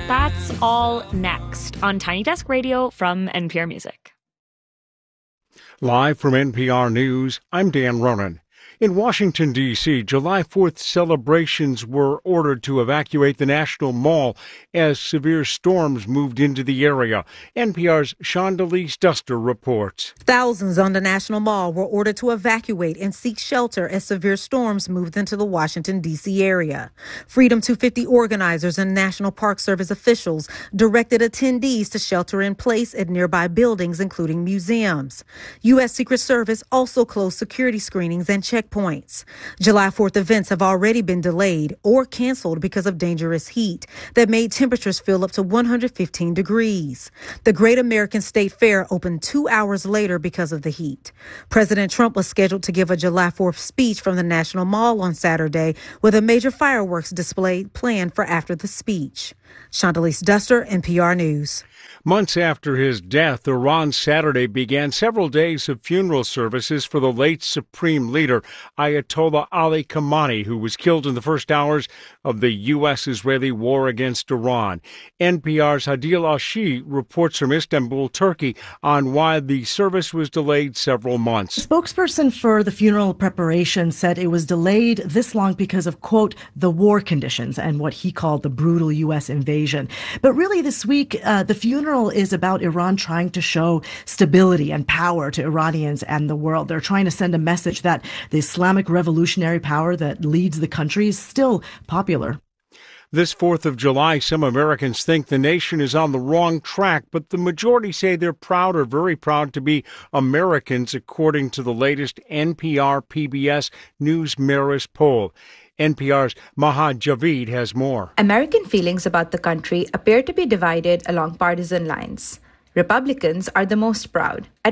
That's all next on Tiny Desk Radio from NPR Music. Live from NPR News, I'm Dan Ronan. In Washington, D.C., July 4th celebrations were ordered to evacuate the National Mall as severe storms moved into the area. NPR's Shondelise Duster reports. Thousands on the National Mall were ordered to evacuate and seek shelter as severe storms moved into the Washington, D.C. area. Freedom 250 organizers and National Park Service officials directed attendees to shelter in place at nearby buildings, including museums. U.S. Secret Service also closed security screenings and checkpoints. July 4th events have already been delayed or canceled because of dangerous heat that made temperatures feel up to 115 degrees. The Great American State Fair opened 2 hours later because of the heat. President Trump was scheduled to give a July 4th speech from the National Mall on Saturday, with a major fireworks display planned for after the speech. Shondelise Duster, NPR News. Months after his death, Iran Saturday began several days of funeral services for the late supreme leader, Ayatollah Ali Khamenei, who was killed in the first hours of the U.S.-Israeli war against Iran. NPR's Hadil Ashi reports from Istanbul, Turkey, on why the service was delayed several months. A spokesperson for the funeral preparation said it was delayed this long because of, quote, the war conditions and what he called the brutal U.S. invasion. But really this week, the funeral is about Iran trying to show stability and power to Iranians and the world. They're trying to send a message that the Islamic revolutionary power that leads the country is still popular. This 4th of July, some Americans think the nation is on the wrong track, but the majority say they're proud or very proud to be Americans, according to the latest NPR PBS News Marist poll. NPR's Maha Javid has more. American feelings about the country appear to be divided along partisan lines. Republicans are the most proud at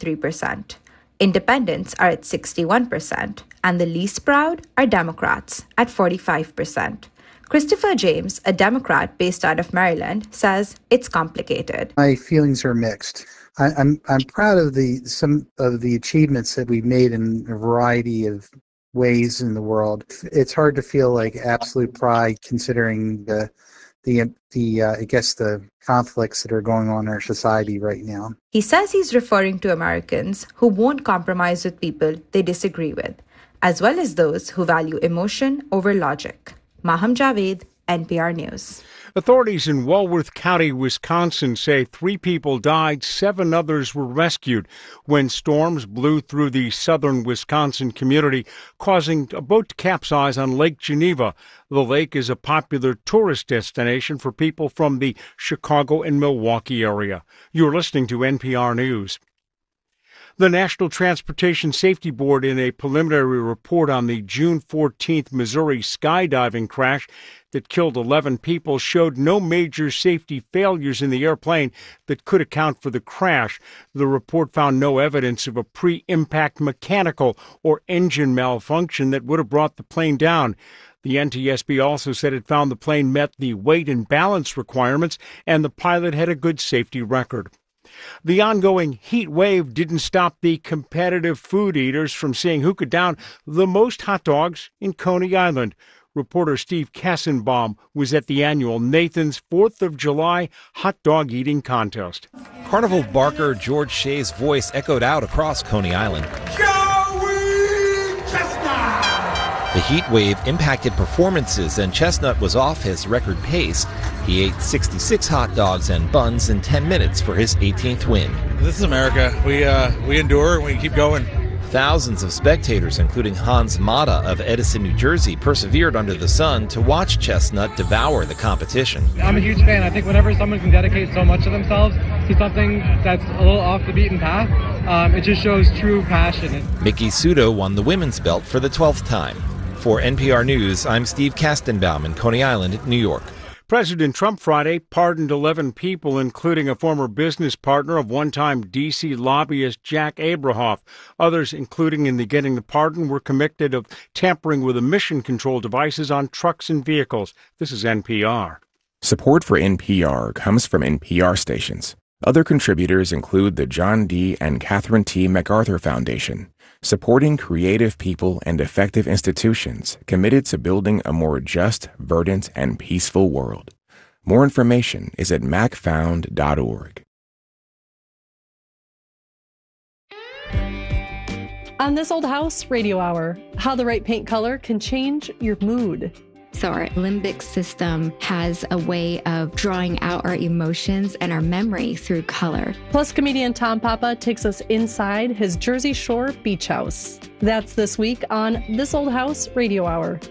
93%. Independents are at 61%, and the least proud are Democrats at 45%. Christopher James, a Democrat based out of Maryland, says it's complicated. My feelings are mixed. I'm proud of some of the achievements that we've made in a variety of ways in the world. It's hard to feel like absolute pride considering the conflicts that are going on in our society right now. He says he's referring to Americans who won't compromise with people they disagree with, as well as those who value emotion over logic. Maham Javed, NPR News. Authorities in Walworth County, Wisconsin say 3 people died, 7 others were rescued when storms blew through the southern Wisconsin community, causing a boat to capsize on Lake Geneva. The lake is a popular tourist destination for people from the Chicago and Milwaukee area. You're listening to NPR News. The National Transportation Safety Board, in a preliminary report on the June 14th Missouri skydiving crash that killed 11 people, showed no major safety failures in the airplane that could account for the crash. The report found no evidence of a pre-impact mechanical or engine malfunction that would have brought the plane down. The NTSB also said it found the plane met the weight and balance requirements and the pilot had a good safety record. The ongoing heat wave didn't stop the competitive food eaters from seeing who could down the most hot dogs in Coney Island. Reporter Steve Kassenbaum was at the annual Nathan's 4th of July hot dog eating contest. Carnival barker George Shea's voice echoed out across Coney Island. The heat wave impacted performances, and Chestnut was off his record pace. He ate 66 hot dogs and buns in 10 minutes for his 18th win. This is America. We endure and we keep going. Thousands of spectators, including Hans Mata of Edison, New Jersey, persevered under the sun to watch Chestnut devour the competition. I'm a huge fan. I think whenever someone can dedicate so much of themselves to something that's a little off the beaten path, it just shows true passion. Miki Sudo won the women's belt for the 12th time. For NPR News, I'm Steve Kastenbaum in Coney Island, New York. President Trump Friday pardoned 11 people, including a former business partner of one-time D.C. lobbyist Jack Abrahoff. Others, including in the getting the pardon, were convicted of tampering with emission control devices on trucks and vehicles. This is NPR. Support for NPR comes from NPR stations. Other contributors include the John D. and Catherine T. MacArthur Foundation, supporting creative people and effective institutions committed to building a more just, verdant, and peaceful world. More information is at macfound.org. On This Old House Radio Hour, how the right paint color can change your mood. So our limbic system has a way of drawing out our emotions and our memory through color. Plus, comedian Tom Papa takes us inside his Jersey Shore beach house. That's this week on This Old House Radio Hour.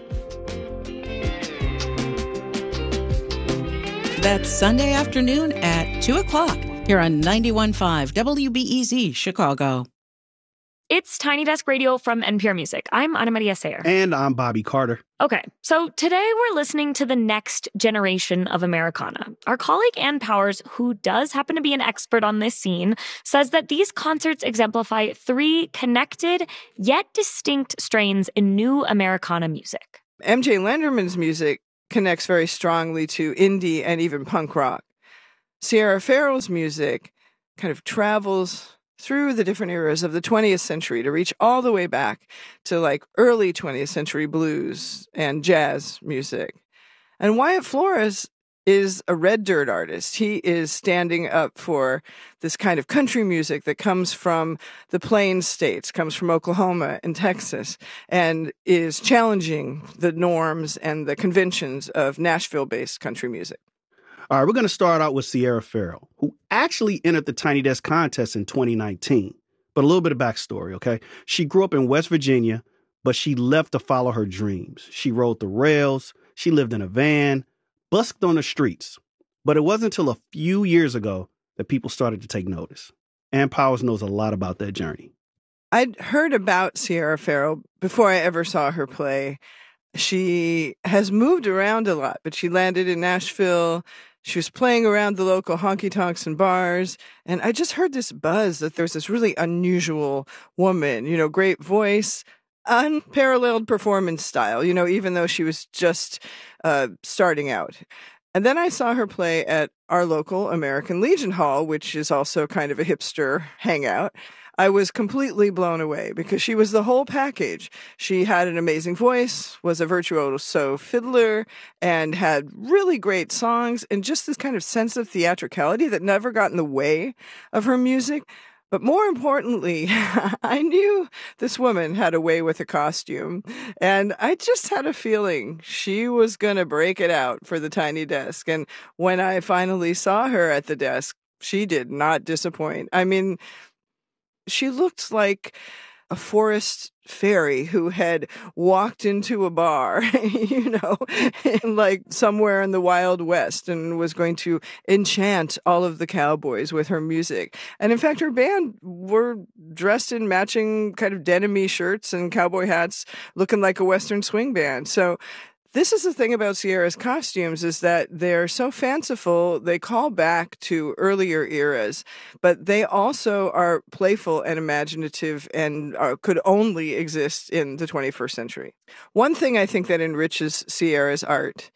That's Sunday afternoon at 2 o'clock here on 91.5 WBEZ Chicago. It's Tiny Desk Radio from NPR Music. I'm Ana Maria Sayer. And I'm Bobby Carter. Okay, so today we're listening to the next generation of Americana. Our colleague Ann Powers, who does happen to be an expert on this scene, says that these concerts exemplify three connected yet distinct strains in new Americana music. MJ Lenderman's music connects very strongly to indie and even punk rock. Sierra Farrell's music kind of travels through the different eras of the 20th century to reach all the way back to like early 20th century blues and jazz music. And Wyatt Flores is a red dirt artist. He is standing up for this kind of country music that comes from the Plains states, comes from Oklahoma and Texas, and is challenging the norms and the conventions of Nashville-based country music. All right, we're going to start out with Sierra Farrell, who actually entered the Tiny Desk contest in 2019. But a little bit of backstory, okay? She grew up in West Virginia, but she left to follow her dreams. She rode the rails, she lived in a van, busked on the streets. But it wasn't until a few years ago that people started to take notice. Ann Powers knows a lot about that journey. I'd heard about Sierra Farrell before I ever saw her play. She has moved around a lot, but she landed in Nashville. She was playing around the local honky-tonks and bars, and I just heard this buzz that there's this really unusual woman, you know, great voice, unparalleled performance style, you know, even though she was just starting out. And then I saw her play at our local American Legion Hall, which is also kind of a hipster hangout. I was completely blown away because she was the whole package. She had an amazing voice, was a virtuoso fiddler, and had really great songs and just this kind of sense of theatricality that never got in the way of her music. But more importantly, I knew this woman had a way with a costume, and I just had a feeling she was going to break it out for the Tiny Desk. And when I finally saw her at the desk, she did not disappoint. I mean, she looked like a forest fairy who had walked into a bar, you know, like somewhere in the Wild West, and was going to enchant all of the cowboys with her music. And in fact, her band were dressed in matching kind of denim-y shirts and cowboy hats, looking like a Western swing band. So this is the thing about Sierra's costumes, is that they're so fanciful, they call back to earlier eras, but they also are playful and imaginative and could only exist in the 21st century. One thing I think that enriches Sierra's art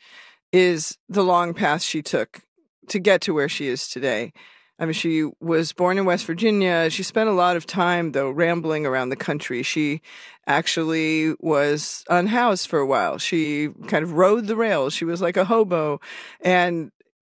is the long path she took to get to where she is today. I mean, she was born in West Virginia. She spent a lot of time, though, rambling around the country. She actually was unhoused for a while. She kind of rode the rails. She was like a hobo and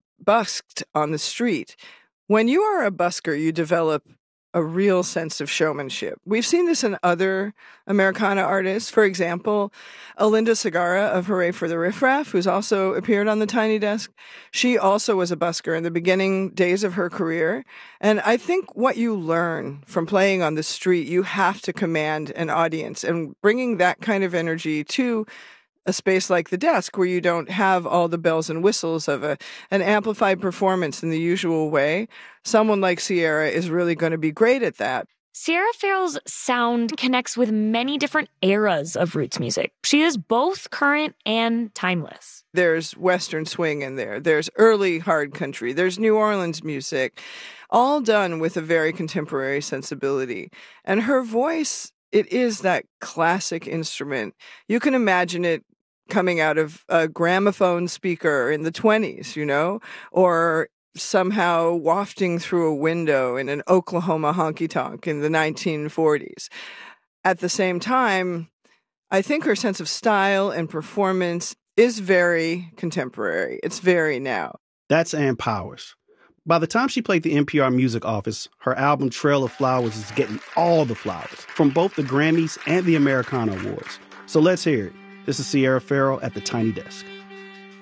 busked on the street. When you are a busker, you develop a real sense of showmanship. We've seen this in other Americana artists. For example, Alinda Segarra of Hooray for the Riff Raff, who's also appeared on the Tiny Desk. She also was a busker in the beginning days of her career. And I think what you learn from playing on the street, you have to command an audience. And bringing that kind of energy to a space like the desk, where you don't have all the bells and whistles of an amplified performance in the usual way, someone like Sierra is really going to be great at that. Sierra Farrell's sound connects with many different eras of roots music. She is both current and timeless. There's Western swing in there. There's early hard country. There's New Orleans music, all done with a very contemporary sensibility. And her voice, it is that classic instrument. You can imagine it coming out of a gramophone speaker in the 1920s, you know, or somehow wafting through a window in an Oklahoma honky-tonk in the 1940s. At the same time, I think her sense of style and performance is very contemporary. It's very now. That's Ann Powers. By the time she played the NPR Music Office, her album Trail of Flowers is getting all the flowers from both the Grammys and the Americana Awards. So let's hear it. This is Sierra Farrell at the Tiny Desk.